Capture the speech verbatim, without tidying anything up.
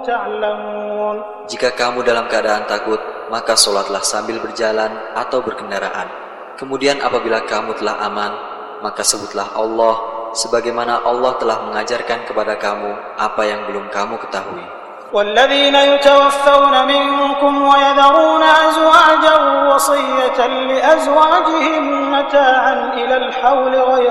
تعلمون. Jika kamu dalam keadaan takut, maka sholatlah sambil berjalan atau berkendaraan. Kemudian apabila kamu telah aman, maka sebutlah Allah sebagaimana Allah telah mengajarkan kepada kamu apa yang belum kamu ketahui. والذين يتوفون منكم ويذرون أزواجا وصية لأزواجهم متاعا إلى الحول غير